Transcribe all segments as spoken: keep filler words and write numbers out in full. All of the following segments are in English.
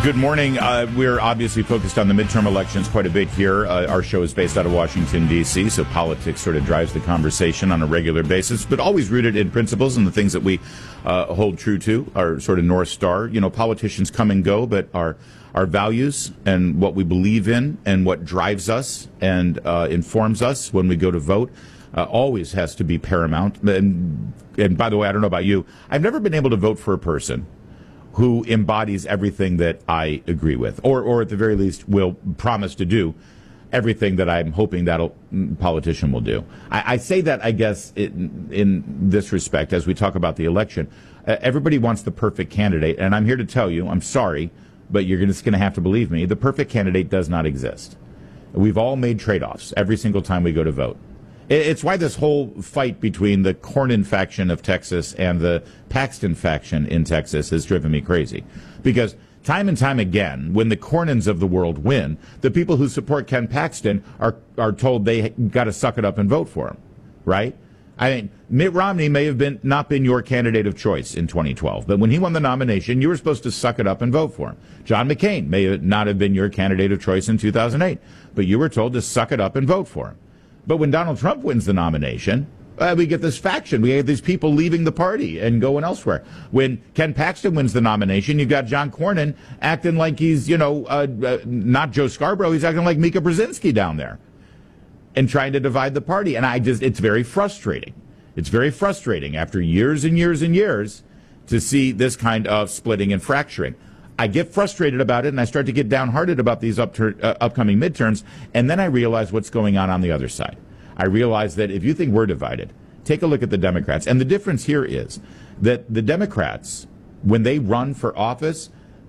Good morning. Uh, we're obviously focused on the midterm elections quite a bit here. Uh, our show is based out of Washington, D C, so politics sort of drives the conversation on a regular basis, but always rooted in principles and the things that we uh, hold true to, our sort of North Star. You know, politicians come and go, but our our values and what we believe in and what drives us and uh, informs us when we go to vote uh, always has to be paramount. And, and by the way, I don't know about you, I've never been able to vote for a person who embodies everything that I agree with, or, or at the very least will promise to do everything that I'm hoping that a politician will do. I, I say that, I guess, in, in this respect, as we talk about the election. Uh, everybody wants the perfect candidate, and I'm here to tell you, I'm sorry, but you're just going to have to believe me, the perfect candidate does not exist. We've all made trade-offs every single time we go to vote. It's why this whole fight between the Cornyn faction of Texas and the Paxton faction in Texas has driven me crazy. Because time and time again, when the Cornyns of the world win, the people who support Ken Paxton are, are told they got to suck it up and vote for him, right? I mean, Mitt Romney may have been not been your candidate of choice in twenty twelve, but when he won the nomination, you were supposed to suck it up and vote for him. John McCain may not have been your candidate of choice in two thousand eight, but you were told to suck it up and vote for him. But when Donald Trump wins the nomination, uh, we get this faction. We have these people leaving the party and going elsewhere. When Ken Paxton wins the nomination, you've got John Cornyn acting like he's, you know, uh, uh, not Joe Scarborough. He's acting like Mika Brzezinski down there and trying to divide the party. And I just, it's very frustrating. It's very frustrating after years and years and years to see this kind of splitting and fracturing. I get frustrated about it, and I start to get downhearted about these up uh, upcoming midterms, and then I realize what's going on on the other side. I realize that if you think we're divided, take a look at the Democrats. And the difference here is that the Democrats, when they run for office,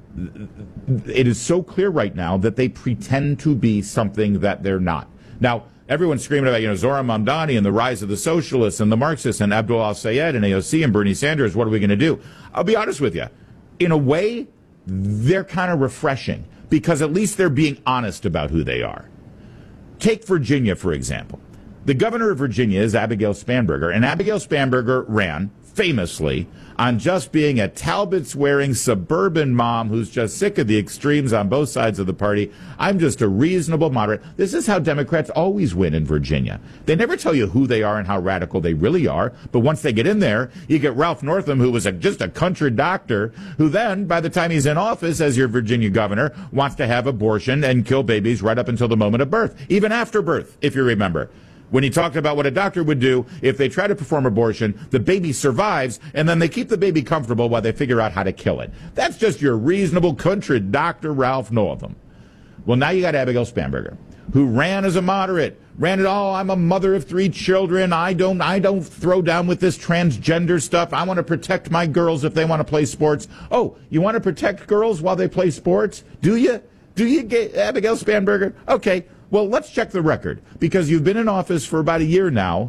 it is so clear right now that they pretend to be something that they're not. Now, everyone's screaming about, you know, Zohran Mamdani and the rise of the socialists and the Marxists and Abdul al-Sayed and A O C and Bernie Sanders. What are we going to do? I'll be honest with you. In a way, they're kind of refreshing because at least they're being honest about who they are. Take Virginia, for example. The governor of Virginia is Abigail Spanberger, and Abigail Spanberger ran famously on just being a Talbots-wearing suburban mom who's just sick of the extremes on both sides of the party. I'm just a reasonable moderate. This is how Democrats always win in Virginia. They never tell you who they are and how radical they really are, but once they get in there, you get Ralph Northam, who was a, just a country doctor, who then, by the time he's in office as your Virginia governor, wants to have abortion and kill babies right up until the moment of birth, even after birth, if you remember. When he talked about what a doctor would do if they try to perform abortion, the baby survives, and then they keep the baby comfortable while they figure out how to kill it. That's just your reasonable country doctor, Ralph Northam. Well, now you got Abigail Spanberger, who ran as a moderate, ran it all. I'm a mother of three children. I don't, I don't throw down with this transgender stuff. I want to protect my girls if they want to play sports. Oh, you want to protect girls while they play sports? Do you? Do you get Abigail Spanberger? Okay. Well, let's check the record, because you've been in office for about a year now,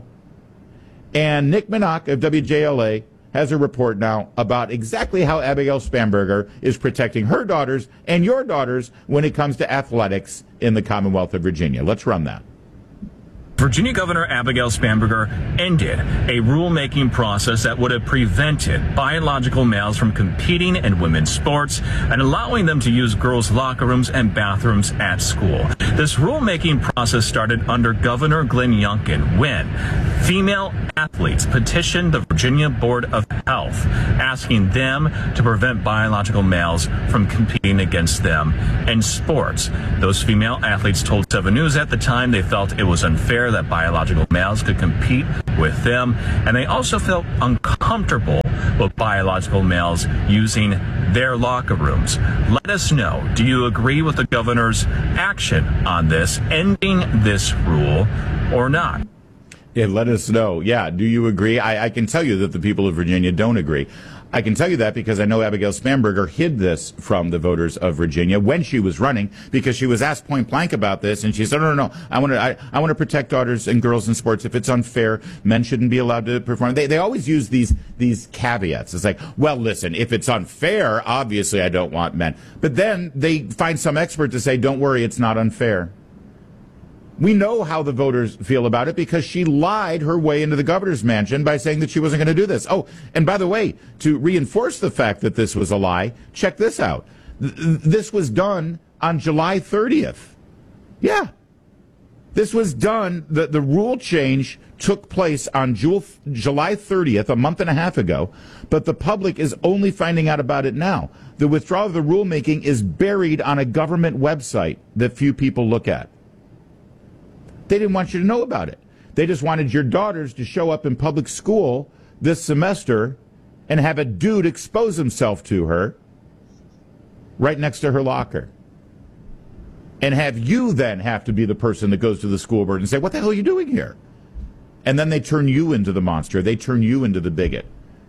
and Nick Minach of W J L A has a report now about exactly how Abigail Spanberger is protecting her daughters and your daughters when it comes to athletics in the Commonwealth of Virginia. Let's run that. Virginia Governor Abigail Spanberger ended a rulemaking process that would have prevented biological males from competing in women's sports and allowing them to use girls' locker rooms and bathrooms at school. This rulemaking process started under Governor Glenn Youngkin when female athletes petitioned the Virginia Board of Health, asking them to prevent biological males from competing against them in sports. Those female athletes told seven News at the time they felt it was unfair that biological males could compete with them, and they also felt uncomfortable with biological males using their locker rooms. Let us know, do you agree with the governor's action on this, ending this rule, or not? Yeah, let us know. Yeah, do you agree? I, I can tell you that the people of Virginia don't agree. I can tell you that because I know Abigail Spanberger hid this from the voters of Virginia when she was running, because she was asked point blank about this, and she said, no, no, no, I want to I, I want to protect daughters and girls in sports. If it's unfair, men shouldn't be allowed to perform. They, they always use these, these caveats. It's like, well, listen, if it's unfair, obviously I don't want men. But then they find some expert to say, don't worry, it's not unfair. We know how the voters feel about it because she lied her way into the governor's mansion by saying that she wasn't going to do this. Oh, and by the way, to reinforce the fact that this was a lie, check this out. Th- this was done on July thirtieth. Yeah. This was done, the, the rule change took place on Jul- July thirtieth, a month and a half ago, but the public is only finding out about it now. The withdrawal of the rulemaking is buried on a government website that few people look at. They didn't want you to know about it. They just wanted your daughters to show up in public school this semester and have a dude expose himself to her right next to her locker. And have you then have to be the person that goes to the school board and say, what the hell are you doing here? And then they turn you into the monster. They turn you into the bigot.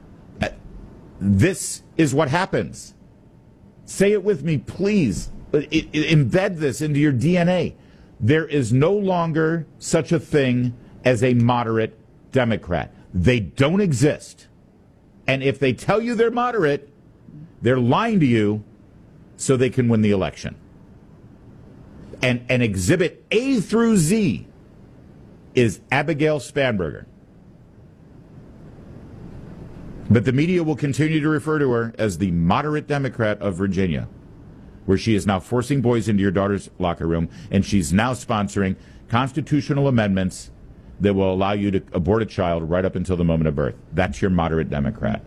This is what happens. Say it with me, please. It, it, embed this into your D N A. There is no longer such a thing as a moderate Democrat. They don't exist. And if they tell you they're moderate, they're lying to you so they can win the election. And, and exhibit A through Z is Abigail Spanberger. But the media will continue to refer to her as the moderate Democrat of Virginia, where she is now forcing boys into your daughter's locker room, and she's now sponsoring constitutional amendments that will allow you to abort a child right up until the moment of birth. That's your moderate Democrat.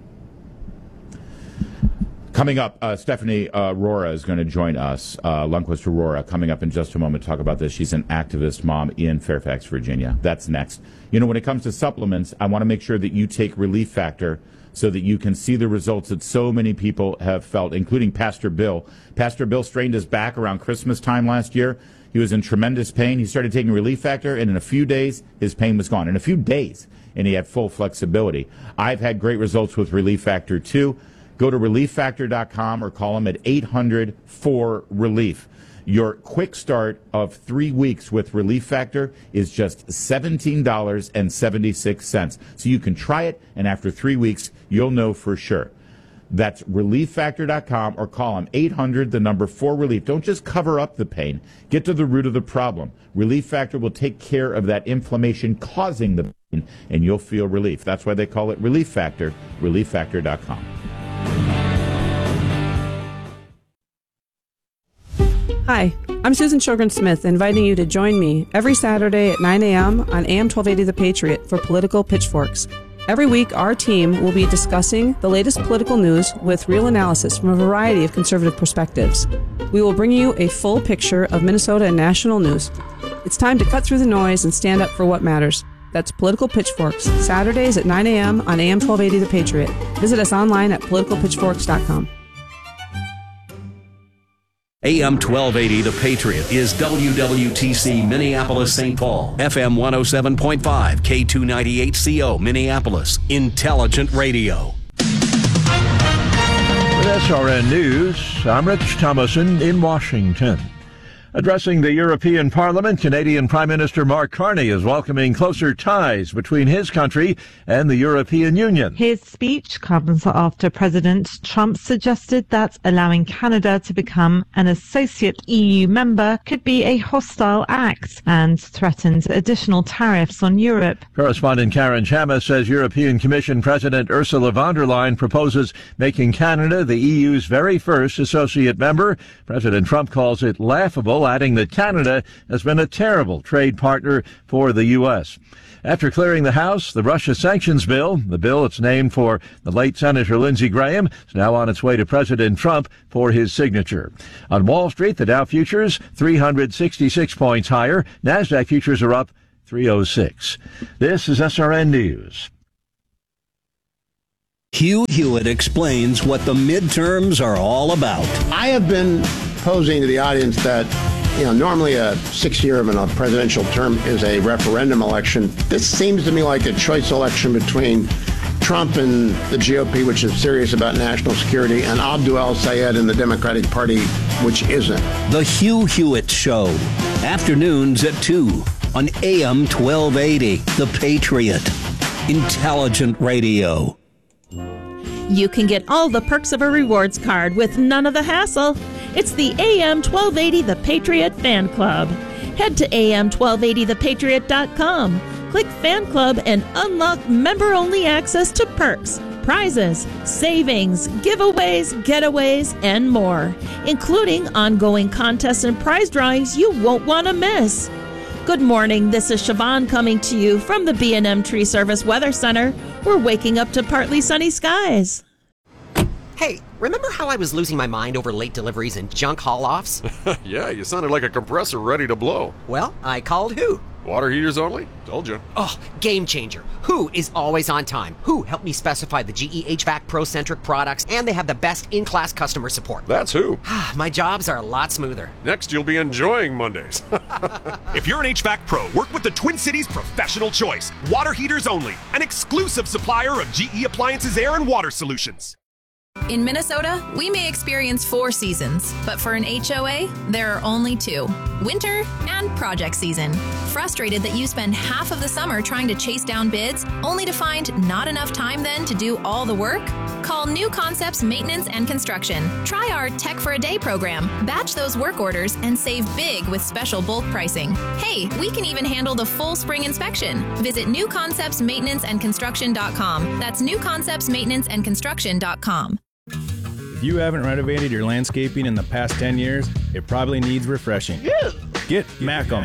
Coming up, uh, Stephanie uh, Aurora is going to join us. Uh, Lundquist Aurora, coming up in just a moment to talk about this. She's an activist mom in Fairfax, Virginia. That's next. You know, when it comes to supplements, I want to make sure that you take Relief Factor so that you can see the results that so many people have felt, including Pastor Bill. Pastor Bill strained his back around Christmas time last year. He was in tremendous pain. He started taking Relief Factor, and in a few days, his pain was gone. In a few days, and he had full flexibility. I've had great results with Relief Factor, too. Go to relief factor dot com or call them at eight hundred four relief. Your quick start of three weeks with Relief Factor is just seventeen dollars and seventy-six cents. So you can try it, and after three weeks, you'll know for sure. That's relief factor dot com or call them eight hundred, the number four relief. Don't just cover up the pain. Get to the root of the problem. Relief Factor will take care of that inflammation causing the pain, and you'll feel relief. That's why they call it Relief Factor, relief factor dot com. Hi, I'm Susan Sjogren-Smith, inviting you to join me every Saturday at nine a.m. on A M twelve eighty The Patriot for Political Pitchforks. Every week, our team will be discussing the latest political news with real analysis from a variety of conservative perspectives. We will bring you a full picture of Minnesota and national news. It's time to cut through the noise and stand up for what matters. That's Political Pitchforks, Saturdays at nine a.m. on A M twelve eighty The Patriot. Visit us online at political pitchforks dot com. A M twelve eighty The Patriot is W W T C Minneapolis Saint Paul, F M one oh seven point five, K two ninety-eight C O Minneapolis, Intelligent Radio. With S R N News, I'm Rich Thomason in Washington. Addressing the European Parliament, Canadian Prime Minister Mark Carney is welcoming closer ties between his country and the European Union. His speech comes after President Trump suggested that allowing Canada to become an associate E U member could be a hostile act and threatened additional tariffs on Europe. Correspondent Karen Chama says European Commission President Ursula von der Leyen proposes making Canada the E U's very first associate member. President Trump calls it laughable, adding that Canada has been a terrible trade partner for the U S. After clearing the House, the Russia sanctions bill, the bill it's named for the late Senator Lindsey Graham, is now on its way to President Trump for his signature. On Wall Street, the Dow futures three hundred sixty-six points higher. NASDAQ futures are up three oh six. This is S R N News. Hugh Hewitt explains what the midterms are all about. I have been posing to the audience that, you know, normally a six-year of a presidential term is a referendum election. This seems to me like a choice election between Trump and the G O P, which is serious about national security, and Abdul El-Sayed and the Democratic Party, which isn't. The Hugh Hewitt Show, afternoons at two on A M twelve eighty, The Patriot, Intelligent Radio. You can get all the perks of a rewards card with none of the hassle. It's the A M twelve eighty The Patriot Fan Club. Head to A M twelve eighty the patriot dot com. Click Fan Club and unlock member-only access to perks. prizes, savings, giveaways, getaways, and more, including ongoing contests and prize drawings you won't want to miss. Good morning, this is Siobhan coming to you from the B and M Tree Service Weather Center. We're waking up to partly sunny skies. Hey, remember how I was losing my mind over late deliveries and junk haul-offs? Yeah, you sounded like a compressor ready to blow. Well, I called Who. Water heaters only? Told you. Oh, game changer. Who is always on time. Who helped me specify the G E H V A C Pro-centric products, and they have the best in-class customer support. That's Who. My jobs are a lot smoother. Next, you'll be enjoying Mondays. If you're an H V A C Pro, work with the Twin Cities Professional Choice. Water heaters only. An exclusive supplier of G E Appliances Air and Water Solutions. In Minnesota, we may experience four seasons, but for an H O A, there are only two: winter and project season. Frustrated that you spend half of the summer trying to chase down bids, only to find not enough time then to do all the work? Call New Concepts Maintenance and Construction. Try our Tech for a Day program. Batch those work orders and save big with special bulk pricing. Hey, we can even handle the full spring inspection. Visit new concepts maintenance and construction dot com. That's new concepts maintenance and construction dot com. If you haven't renovated your landscaping in the past ten years, it probably needs refreshing. Get Macum.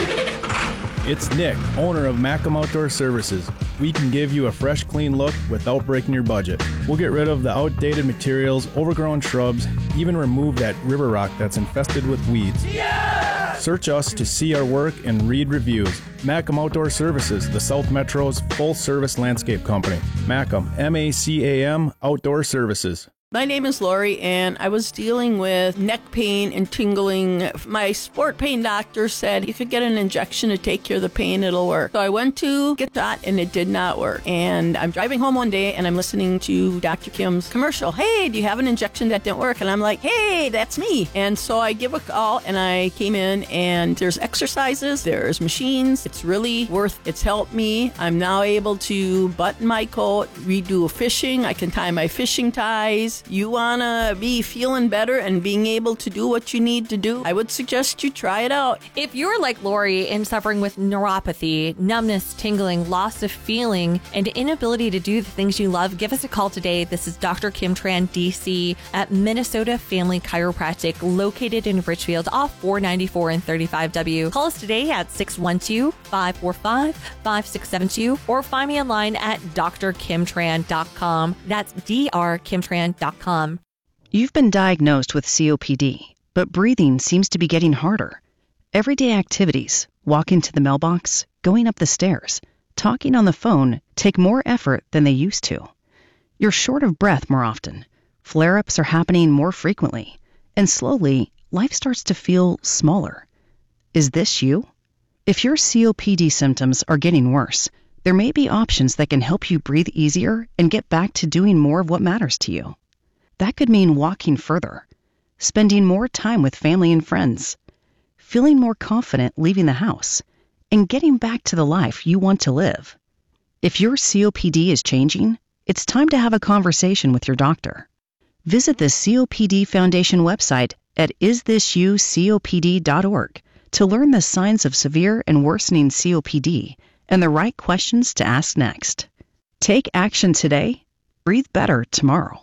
It's Nick, owner of Macum Outdoor Services. We can give you a fresh, clean look without breaking your budget. We'll get rid of the outdated materials, overgrown shrubs, even remove that river rock that's infested with weeds. Yeah! Search us to see our work and read reviews. Macum Outdoor Services, the South Metro's full-service landscape company. Macum, M A C A M, Outdoor Services. My name is Lori, and I was dealing with neck pain and tingling. My sport pain doctor said you could get an injection to take care of the pain, it'll work. So I went to get that, and it did not work. And I'm driving home one day, and I'm listening to Doctor Kim's commercial. Hey, do you have an injection that didn't work? And I'm like, hey, that's me. And so I give a call, and I came in, and there's exercises, there's machines. It's really worth, it's helped me. I'm now able to button my coat, redo fishing. I can tie my fishing ties. You want to be feeling better and being able to do what you need to do, I would suggest you try it out. If you're like Lori and suffering with neuropathy, numbness, tingling, loss of feeling, and inability to do the things you love, give us a call today. This is Doctor Kim Tran, D C, at Minnesota Family Chiropractic, located in Richfield off four ninety-four and thirty-five W. Call us today at six one two, five four five, five six seven two or find me online at d r kim tran dot com. That's D R kim tran dot com. You've been diagnosed with C O P D, but breathing seems to be getting harder. Everyday activities, walking to the mailbox, going up the stairs, talking on the phone take more effort than they used to. You're short of breath more often. Flare-ups are happening more frequently, and slowly, life starts to feel smaller. Is this you? If your C O P D symptoms are getting worse, there may be options that can help you breathe easier and get back to doing more of what matters to you. That could mean walking further, spending more time with family and friends, feeling more confident leaving the house, and getting back to the life you want to live. If your C O P D is changing, it's time to have a conversation with your doctor. Visit the C O P D Foundation website at is this you copd dot org to learn the signs of severe and worsening C O P D and the right questions to ask next. Take action today. Breathe better tomorrow.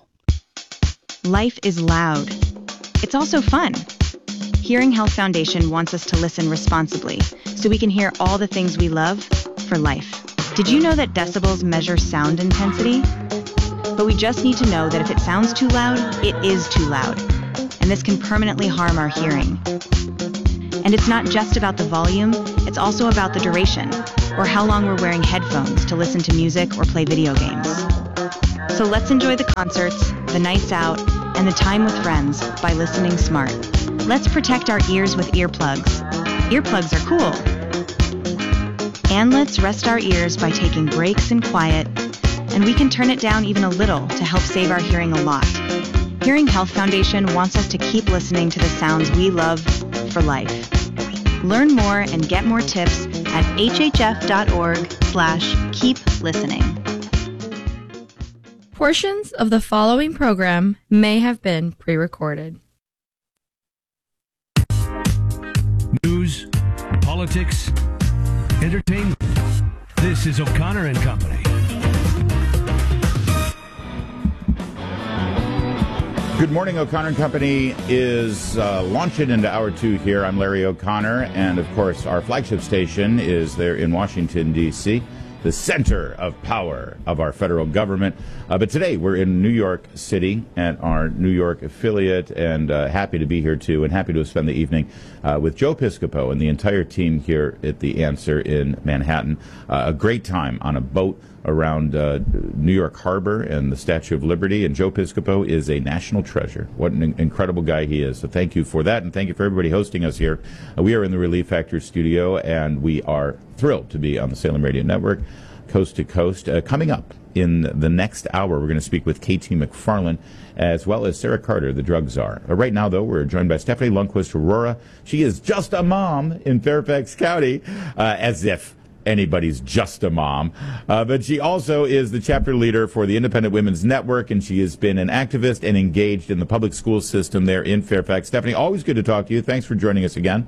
Life is loud. It's also fun. Hearing Health Foundation wants us to listen responsibly so we can hear all the things we love for life. Did you know that decibels measure sound intensity? But we just need to know that if it sounds too loud, it is too loud. And this can permanently harm our hearing. And it's not just about the volume, it's also about the duration, or how long we're wearing headphones to listen to music or play video games. So let's enjoy the concerts, the nights out, and the time with friends by listening smart. Let's protect our ears with earplugs. Earplugs are cool. And let's rest our ears by taking breaks in quiet, and we can turn it down even a little to help save our hearing a lot. Hearing Health Foundation wants us to keep listening to the sounds we love for life. Learn more and get more tips at hhf.org slash keep listening. Portions of the following program may have been pre-recorded. News, politics, entertainment. This is O'Connor and Company. Good morning. O'Connor and Company is uh, launching into hour two here. I'm Larry O'Connor, and of course, our flagship station is there in Washington, D C, the center of power of our federal government. Uh, but today, we're in New York City at our New York affiliate, and uh, happy to be here, too, and happy to spend the evening uh, with Joe Piscopo and the entire team here at The Answer in Manhattan. Uh, a great time on a boat around uh, New York Harbor and the Statue of Liberty, and Joe Piscopo is a national treasure. What an incredible guy he is. So thank you for that, and thank you for everybody hosting us here. Uh, we are in the Relief Factor studio, and we are thrilled to be on the Salem Radio Network, coast to coast. Uh, coming up in the next hour, we're going to speak with K T McFarland, as well as Sarah Carter, the drug czar. Uh, right now, though, we're joined by Stephanie Lundquist Aurora. She is just a mom in Fairfax County, uh, as if anybody's just a mom. Uh, but she also is the chapter leader for the Independent Women's Network, and she has been an activist and engaged in the public school system there in Fairfax. Stephanie, always good to talk to you. Thanks for joining us again.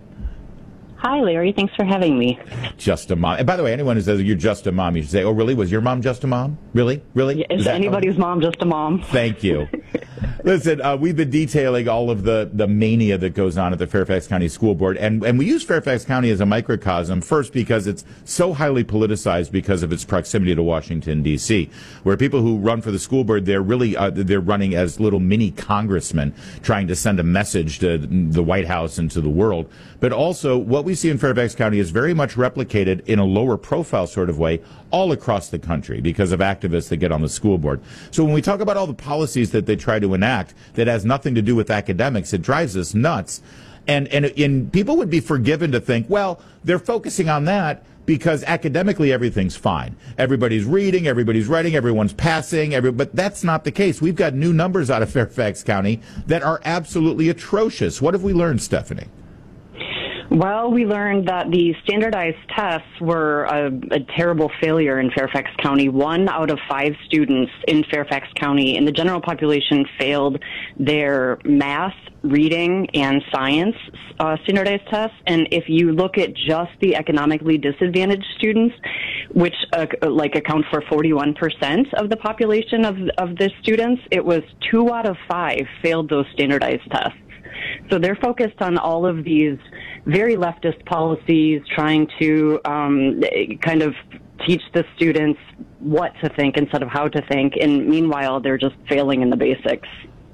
Hi, Larry. Thanks for having me. Just a mom. And by the way, anyone who says you're just a mom, you should say, oh, really? Was your mom just a mom? Really? Really? Yeah, is, is anybody's mom just a mom? Thank you. Listen, uh, we've been detailing all of the, the mania that goes on at the Fairfax County School Board, and, and we use Fairfax County as a microcosm, first because it's so highly politicized because of its proximity to Washington, D C, where people who run for the school board, they're really uh, they're running as little mini congressmen trying to send a message to the White House and to the world. But also, what we see in Fairfax County is very much replicated in a lower profile sort of way all across the country because of activists that get on the school board. So when we talk about all the policies that they try to enact that has nothing to do with academics, it drives us nuts. And, and, and people would be forgiven to think, well, they're focusing on that because academically everything's fine. Everybody's reading, everybody's writing, everyone's passing, every, but that's not the case. We've got new numbers out of Fairfax County that are absolutely atrocious. What have we learned, Stephanie? Well, we learned that the standardized tests were a, a terrible failure in Fairfax County. One out of five students in Fairfax County in the general population failed their math, reading, and science uh, standardized tests. And if you look at just the economically disadvantaged students, which uh, like account for forty-one percent of the population of, of the students, it was two out of five failed those standardized tests. So they're focused on all of these very leftist policies, trying to um, kind of teach the students what to think instead of how to think. And meanwhile, they're just failing in the basics.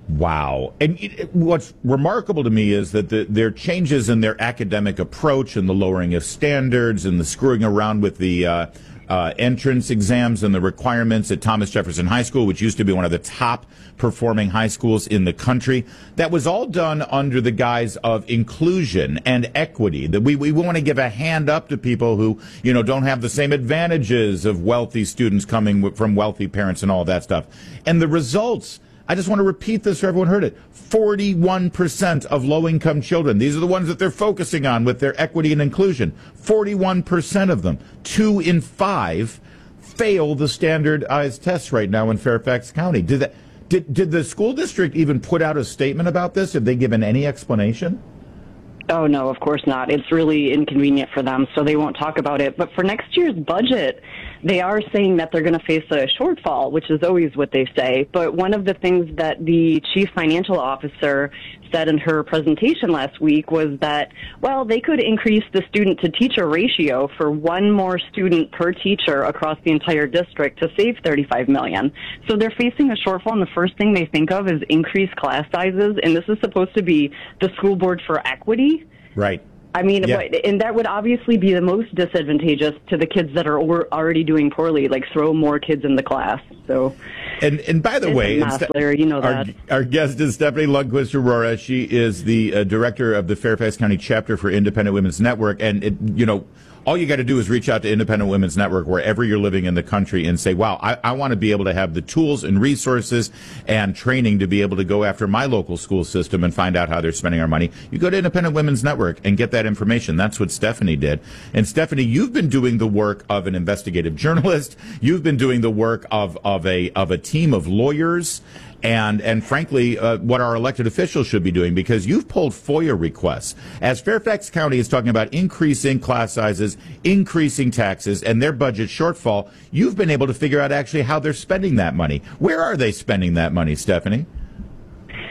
Wow. And it, what's remarkable to me is that the, their changes in their academic approach and the lowering of standards and the screwing around with the uh, uh, entrance exams and the requirements at Thomas Jefferson High School, which used to be one of the top performing high schools in the country, that was all done under the guise of inclusion and equity. That we, we want to give a hand up to people who, you know, don't have the same advantages of wealthy students coming from wealthy parents and all that stuff. And the results, I just want to repeat this so everyone heard it. forty-one percent of low-income children, these are the ones that they're focusing on with their equity and inclusion. forty-one percent of them, two in five, fail the standardized tests right now in Fairfax County. Did that, did, did the school district even put out a statement about this? Have they given any explanation? Oh, no, of course not. It's really inconvenient for them, so they won't talk about it. But for next year's budget, they are saying that they're going to face a shortfall, which is always what they say. But one of the things that the chief financial officer said in her presentation last week was that, well, they could increase the student-to-teacher ratio for one more student per teacher across the entire district to save thirty-five million dollars. So they're facing a shortfall, and the first thing they think of is increased class sizes, and this is supposed to be the school board for equity. Right. I mean, Yeah. and that would obviously be the most disadvantageous to the kids that are already doing poorly, like throw more kids in the class. So, And and by the It's way, math, Ste- Larry, you know our, that. our guest is Stephanie Lundquist Aurora. She is the uh, director of the Fairfax County chapter for Independent Women's Network. And, it, you know, all you got to do is reach out to Independent Women's Network wherever you're living in the country and say, wow, I, I want to be able to have the tools and resources and training to be able to go after my local school system and find out how they're spending our money. You go to Independent Women's Network and get that information. That's what Stephanie did. And Stephanie, you've been doing the work of an investigative journalist. You've been doing the work of, of a of a team of lawyers. And, and frankly, uh, what our elected officials should be doing, because you've pulled FOIA requests. As Fairfax County is talking about increasing class sizes, increasing taxes, and their budget shortfall, you've been able to figure out actually how they're spending that money. Where are they spending that money, Stephanie?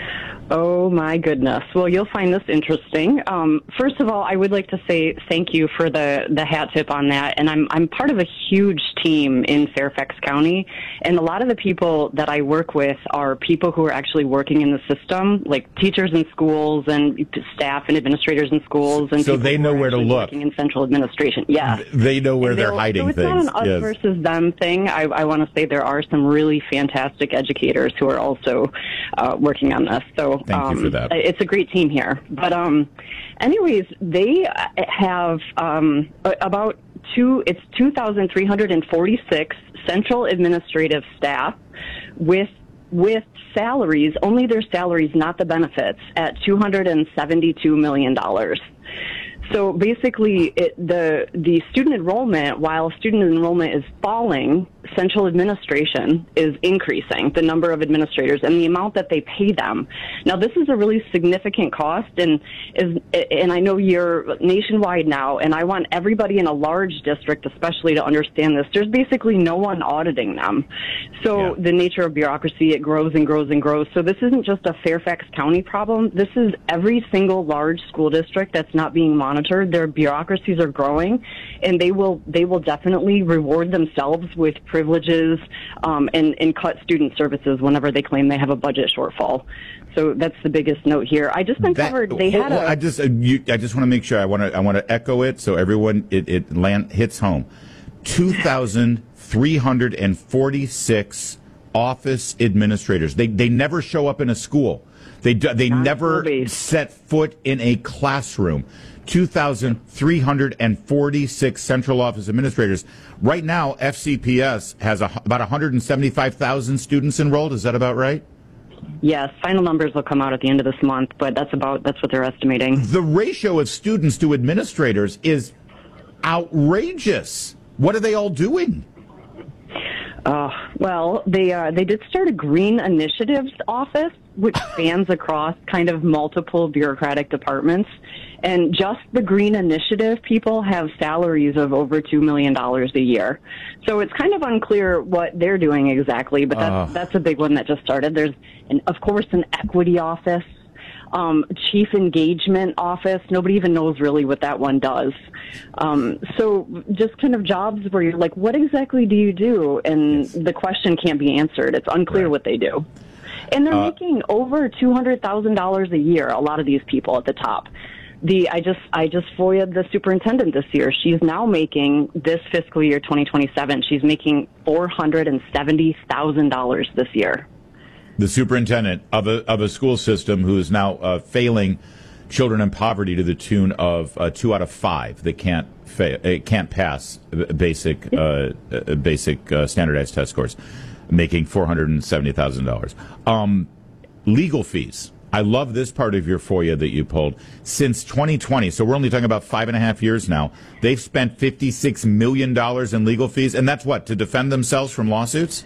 Oh, my goodness. Well, you'll find this interesting. Um, first of all, I would like to say thank you for the, the hat tip on that. And I'm, I'm part of a huge team in Fairfax County. And a lot of the people that I work with are people who are actually working in the system, like teachers in schools and staff and administrators in schools. And so they know where to look. Working in central administration. Yeah. They know where they're hiding so it's things. It's not an us yes. versus them thing. I, I want to say there are some really fantastic educators who are also uh, working on this. So Thank um, you for that. It's a great team here. But um, anyways, they have um, about two, it's two thousand three hundred forty-six central administrative staff with with salaries, only their salaries, not the benefits, at two hundred seventy-two million dollars. So basically, it, the the student enrollment, while student enrollment is falling, central administration is increasing, the number of administrators and the amount that they pay them. Now, this is a really significant cost, and is and I know you're nationwide now, and I want everybody in a large district especially to understand this. There's basically no one auditing them. So yeah. The nature of bureaucracy, it grows and grows and grows. So this isn't just a Fairfax County problem. This is every single large school district that's not being monitored. Their bureaucracies are growing, and they will they will definitely reward themselves with privileges um, and, and cut student services whenever they claim they have a budget shortfall. So that's the biggest note here. I just uncovered that, they had a. I just uh, you, I just want to make sure I want to I want to echo it so everyone it, it land hits home. Two thousand three hundred and forty six office administrators. They they never show up in a school. They they Not never movies. set foot in a classroom. two thousand three hundred forty-six central office administrators. Right now, F C P S has a, about one hundred seventy-five thousand students enrolled. Is that about right? Yes, final numbers will come out at the end of this month, but that's about that's what they're estimating. The ratio of students to administrators is outrageous. What are they all doing? Uh, well, they uh, they did start a Green Initiatives office, which spans across kind of multiple bureaucratic departments. And just the Green Initiative people have salaries of over two million dollars a year. So it's kind of unclear what they're doing exactly, but that's, uh. that's a big one that just started. There's, an, of course, an equity office, um, chief engagement office. Nobody even knows really what that one does. Um, so just kind of jobs where you're like, what exactly do you do? And yes. the question can't be answered. It's unclear right. what they do. And they're uh, making over two hundred thousand dollars a year, a lot of these people at the top. The I just I just F O I A'd the superintendent this year. She's now making, this fiscal year twenty twenty-seven, she's making four hundred seventy thousand dollars this year. The superintendent of a of a school system who is now uh, failing children in poverty to the tune of uh, two out of five that can't fa- can't pass basic uh, basic uh, standardized test scores, making four hundred seventy thousand dollars. Um, legal fees. I love this part of your F O I A that you pulled. Since twenty twenty, so we're only talking about five and a half years now, they've spent fifty-six million dollars in legal fees. And that's what, to defend themselves from lawsuits?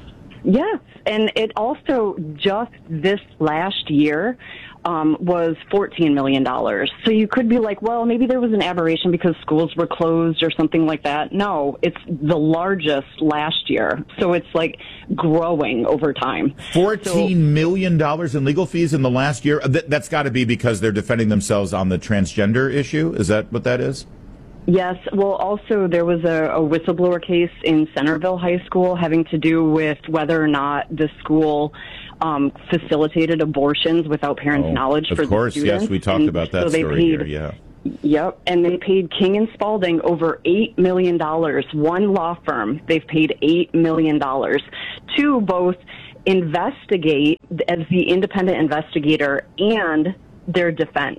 Yes. And it also, just this last year, um, was fourteen million dollars. So you could be like, well, maybe there was an aberration because schools were closed or something like that. No, it's the largest last year. So it's like growing over time. fourteen million dollars in legal fees in the last year? Th- that's got to be because they're defending themselves on the transgender issue? Is that what that is? Yes. Well, also there was a, a whistleblower case in Centerville High School having to do with whether or not the school um, facilitated abortions without parents' oh, knowledge for course, the students. Yes, we talked and about that so story paid, here, yeah. Yep, and they paid King and Spalding over eight million dollars. One law firm, they've paid eight million dollars to both investigate as the independent investigator and their defense.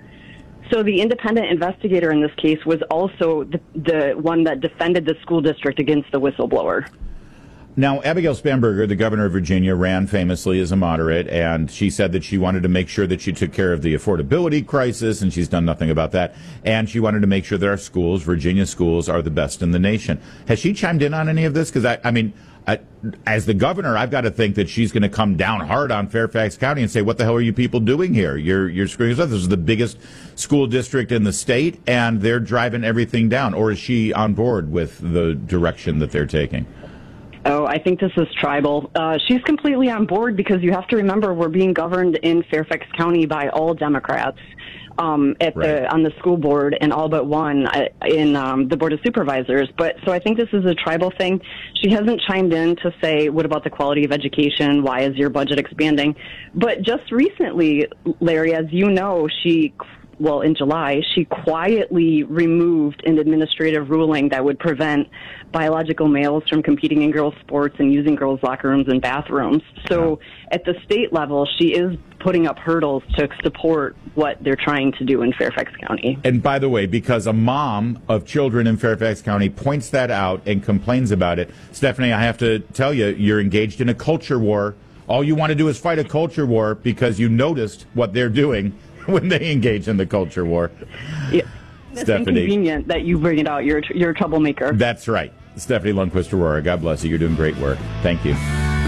So the independent investigator in this case was also the, the one that defended the school district against the whistleblower. Now, Abigail Spanberger, the governor of Virginia, ran famously as a moderate, and she said that she wanted to make sure that she took care of the affordability crisis, and she's done nothing about that. And she wanted to make sure that our schools, Virginia schools, are the best in the nation. Has she chimed in on any of this? Because, I, I mean, I, as the governor, I've got to think that she's going to come down hard on Fairfax County and say, what the hell are you people doing here? You're, you're screwing us up. This is the biggest school district in the state, and they're driving everything down. Or is she on board with the direction that they're taking? Oh, I think this is tribal. Uh, she's completely on board because you have to remember we're being governed in Fairfax County by all Democrats um, at Right. the on the school board and all but one uh, in um, the Board of Supervisors. But so I think this is a tribal thing. She hasn't chimed in to say, what about the quality of education? Why is your budget expanding? But just recently, Larry, as you know, she well, in July, she quietly removed an administrative ruling that would prevent biological males from competing in girls' sports and using girls' locker rooms and bathrooms. So at the state level, she is putting up hurdles to support what they're trying to do in Fairfax County. And by the way, because a mom of children in Fairfax County points that out and complains about it, Stephanie, I have to tell you, you're engaged in a culture war. All you want to do is fight a culture war because you noticed what they're doing when they engage in the culture war. Yeah. It's Stephanie. inconvenient that you bring it out. You're, you're a troublemaker. That's right. Stephanie Lundquist Aurora, God bless you. You're doing great work. Thank you.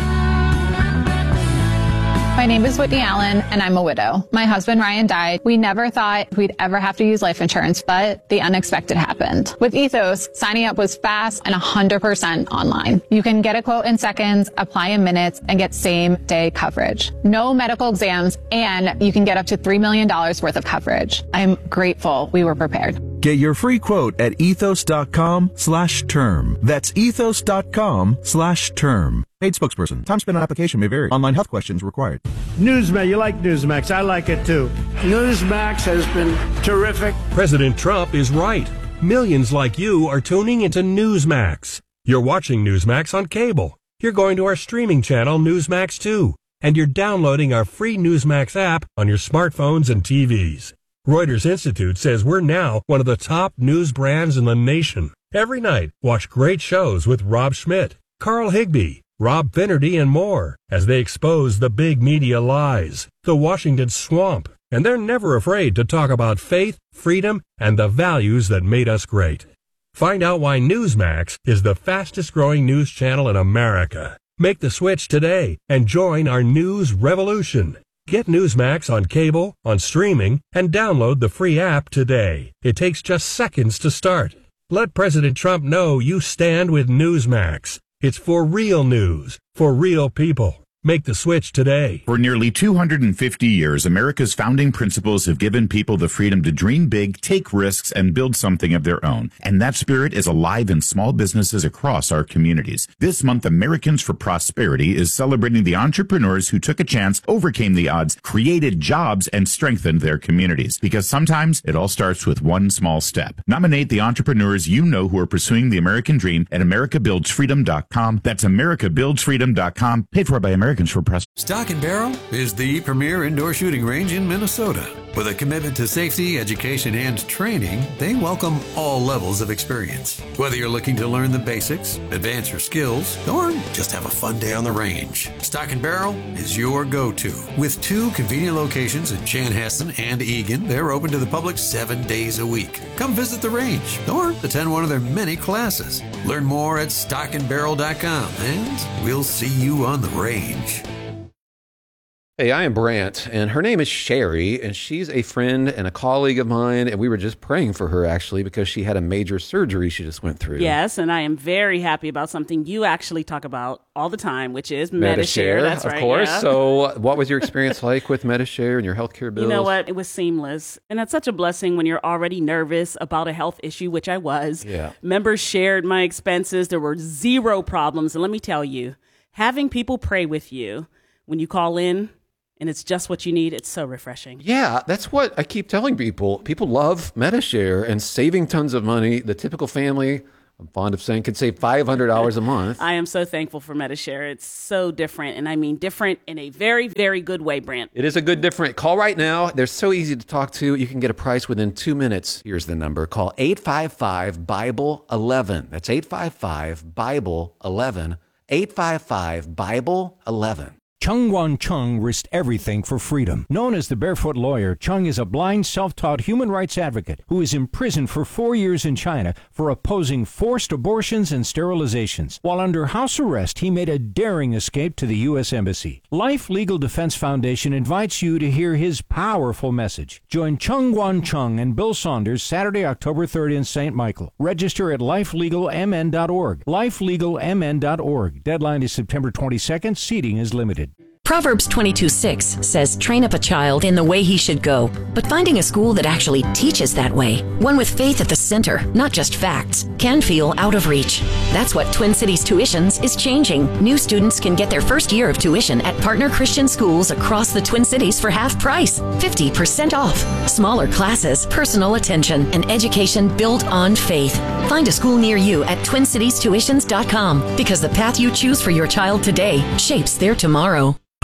My name is Whitney Allen, and I'm a widow. My husband, Ryan, died. We never thought we'd ever have to use life insurance, but the unexpected happened. With Ethos, signing up was fast and one hundred percent online. You can get a quote in seconds, apply in minutes, and get same-day coverage. No medical exams, and you can get up to three million dollars worth of coverage. I'm grateful we were prepared. Get your free quote at ethos.com slash term. That's ethos.com slash term. Paid spokesperson. Time spent on application may vary. Online health questions required. Newsmax, you like Newsmax. I like it too. Newsmax has been terrific. President Trump is right. Millions like you are tuning into Newsmax. You're watching Newsmax on cable. You're going to our streaming channel, Newsmax two. And you're downloading our free Newsmax app on your smartphones and T Vs. Reuters Institute says we're now one of the top news brands in the nation. Every night, watch great shows with Rob Schmidt, Carl Higbie, Rob Finnerty, and more as they expose the big media lies, the Washington swamp, and they're never afraid to talk about faith, freedom, and the values that made us great. Find out why Newsmax is the fastest growing news channel in America. Make the switch today and join our news revolution. Get Newsmax on cable, on streaming, and download the free app today. It takes just seconds to start. Let President Trump know you stand with Newsmax. It's for real news, for real people. Make the switch today. For nearly two hundred fifty years, America's founding principles have given people the freedom to dream big, take risks, and build something of their own. And that spirit is alive in small businesses across our communities. This month, Americans for Prosperity is celebrating the entrepreneurs who took a chance, overcame the odds, created jobs, and strengthened their communities. Because sometimes it all starts with one small step. Nominate the entrepreneurs you know who are pursuing the American dream at america builds freedom dot com. That's america builds freedom dot com. Paid for by Americans for Press. Stock and Barrel is the premier indoor shooting range in Minnesota. With a commitment to safety, education, and training, they welcome all levels of experience. Whether you're looking to learn the basics, advance your skills, or just have a fun day on the range, Stock and Barrel is your go-to. With two convenient locations in Chanhassen and Eagan, they're open to the public seven days a week. Come visit the range or attend one of their many classes. Learn more at stock and barrel dot com, and we'll see you on the range. Hey, I am Brant, and her name is Sherry, and she's a friend and a colleague of mine, and we were just praying for her, actually, because she had a major surgery she just went through. Yes, and I am very happy about something you actually talk about all the time, which is Medi-Share. That's of right, course. yeah. So what was your experience like with Medi-Share and your healthcare bills? You know what? It was seamless. And that's such a blessing when you're already nervous about a health issue, which I was. Yeah. Members shared my expenses. There were zero problems. And let me tell you, having people pray with you when you call in, and it's just what you need, it's so refreshing. Yeah, that's what I keep telling people. People love Medi-Share and saving tons of money. The typical family, I'm fond of saying, could save five hundred dollars a month. I am so thankful for Medi-Share. It's so different, and I mean different in a very, very good way, Brant. It is a good different. Call right now. They're so easy to talk to. You can get a price within two minutes. Here's the number. Call eight five five, Bible eleven. That's eight five five, Bible eleven. eight five five, Bible eleven. Chung Wan Chung risked everything for freedom. Known as the Barefoot Lawyer, Chung is a blind, self-taught human rights advocate who is imprisoned for four years in China for opposing forced abortions and sterilizations. While under house arrest, he made a daring escape to the U S Embassy. Life Legal Defense Foundation invites you to hear his powerful message. Join Chung Wan Chung and Bill Saunders Saturday, October third in Saint Michael. Register at life legal m n dot org. life legal m n dot org. Deadline is September twenty-second. Seating is limited. Proverbs twenty-two six says, train up a child in the way he should go. But finding a school that actually teaches that way, one with faith at the center, not just facts, can feel out of reach. That's what Twin Cities Tuitions is changing. New students can get their first year of tuition at partner Christian schools across the Twin Cities for half price, fifty percent off. Smaller classes, personal attention, and education built on faith. Find a school near you at twin cities tuitions dot com because the path you choose for your child today shapes their tomorrow.